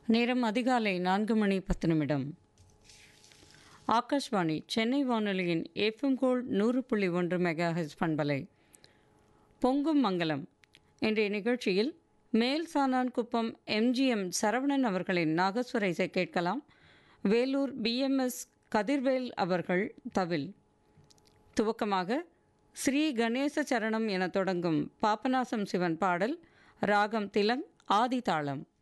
நேரம் அதிகாலை 4:10. ஆகாஷ்வாணி சென்னை வானொலியின் எஃப்எம் கோல்ட் 100.1 மெகாஹெர்ட்ஸ் பண்பலை. பொங்கும் மங்கலம் இன்றைய நிகழ்ச்சியில் மேல் சாணான்குப்பம் எம்ஜிஎம் சரவணன் அவர்களின் நாகஸ்வர இசை கேட்கலாம். வேலூர் பிஎம்எஸ் கதிர்வேல் அவர்கள் தவில். துவக்கமாக ஸ்ரீ கணேச சரணம் என தொடங்கும் பாபநாசம் சிவன் பாடல். ராகம் திலங், ஆதி தாளம்.